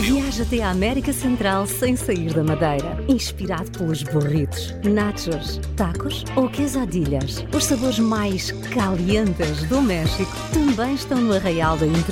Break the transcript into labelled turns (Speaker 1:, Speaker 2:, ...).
Speaker 1: Viaja até à América Central sem sair da Madeira. Inspirado pelos burritos, nachos, tacos ou quesadillas. Os sabores mais calientes do México também estão no Arraial da Inter